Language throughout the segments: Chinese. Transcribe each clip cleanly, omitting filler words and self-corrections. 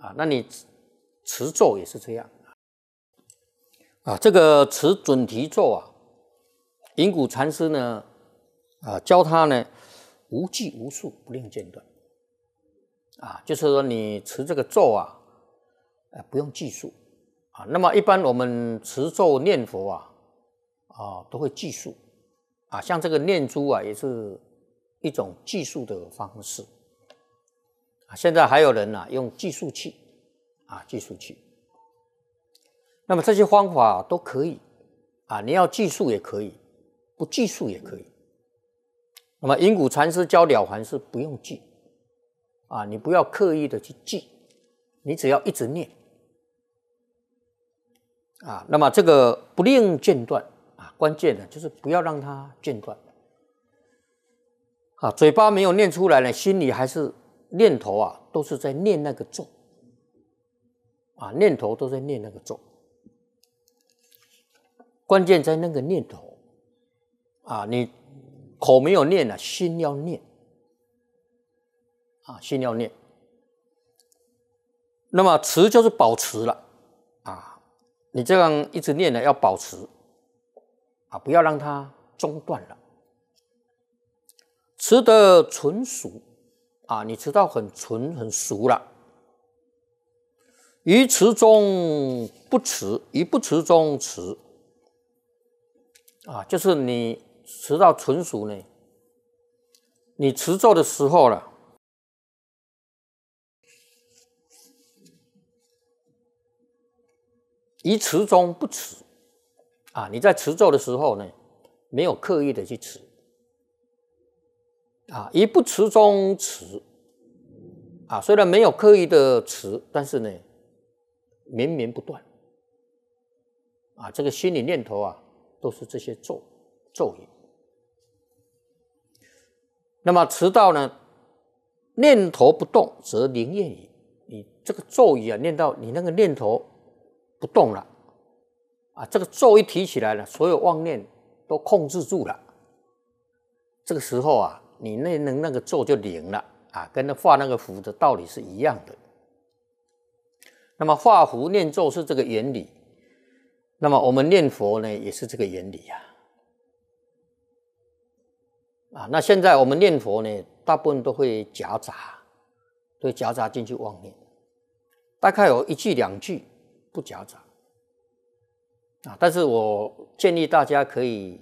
啊。那你持咒也是这样啊。这个持准提咒啊，隐谷禅师呢教他呢无计无数，不令间断啊，就是说你持这个咒啊，不用计数啊。那么一般我们持咒念佛都会计数啊，像这个念珠啊，也是一种计数的方式啊。现在还有人用计数器啊，计数器。那么这些方法都可以啊，你要计数也可以，不计数也可以。那么隐谷禅师教了凡是不用记啊，你不要刻意的去记，你只要一直念啊。那么这个不令间断啊，关键的就是不要让它间断啊。嘴巴没有念出来呢，心里还是念头啊，都是在念那个咒啊，念头都在念那个咒。关键在那个念头啊，你口没有念心要念啊，心要念。那么持就是保持了啊，你这样一直念要保持啊，不要让它中断了。持得纯熟啊，你持到很纯很熟了。于持中不持，于不持中持啊，就是你持到纯熟呢，你持咒的时候了，于持中不持啊，你在持咒的时候呢，没有刻意的去持啊，于不持中持啊，虽然没有刻意的持，但是呢，绵绵不断啊，这个心理念头都是这些咒语。那么持到呢，念头不动则灵验矣。你这个咒语念到你那个念头不动了啊，这个咒一提起来了，所有妄念都控制住了，这个时候你那个咒就灵了啊，跟那画那个符的道理是一样的。那么画符念咒是这个原理，那么我们念佛呢也是这个原理啊。那现在我们念佛呢，大部分都会夹杂进去妄念，大概有一句两句不夹杂啊。但是我建议大家可以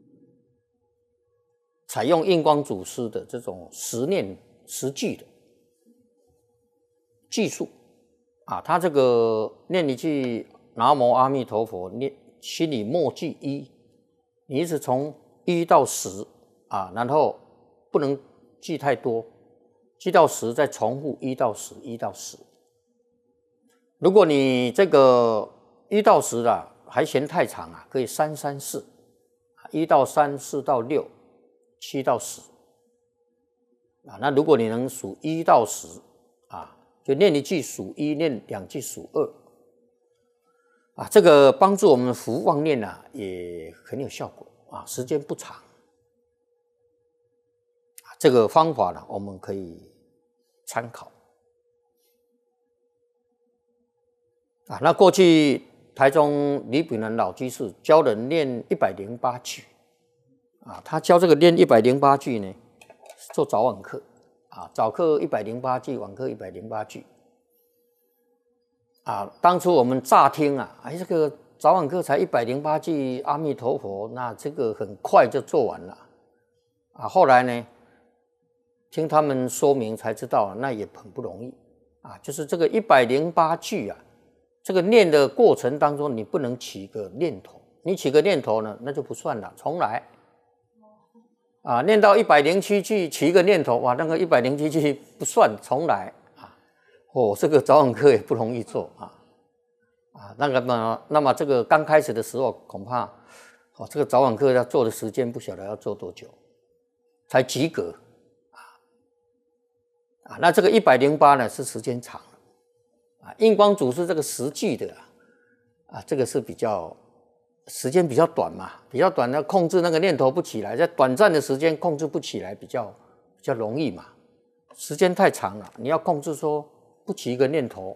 采用印光祖师的这种实念实句的技术啊，他这个念一句南无阿弥陀佛，念心里默记一，你一直从1到10啊，然后不能记太多，记到10再重复1到10，1到10。如果你这个1到10还嫌太长可以3、3、4，1到3、4到6、7到10啊。那如果你能数1到10啊，就念一句数1，念2句数2啊，这个帮助我们服妄念也很有效果啊，时间不长。这个方法我们可以参考啊。那过去台中李炳南老居士教人念108句啊，他教这个念108句呢，做早晚课啊，早课108句，晚课108句啊。当初我们乍听这个早晚课才108句阿弥陀佛，那这个很快就做完了啊。后来呢，听他们说明才知道那也很不容易啊。就是这个108句这个念的过程当中，你不能起个念头，你起个念头呢，那就不算了，重来啊。念到107句起一个念头，哇，那个107句不算，重来啊。这个早晚课也不容易做那么这个刚开始的时候，恐怕这个早晚课要做的时间不晓得要做多久才及格啊。那这个108呢是时间长了印光祖师这个实际的这个是比较时间比较短嘛，比较短的控制那个念头不起来，在短暂的时间控制不起来比较容易嘛。时间太长了，你要控制说不起一个念头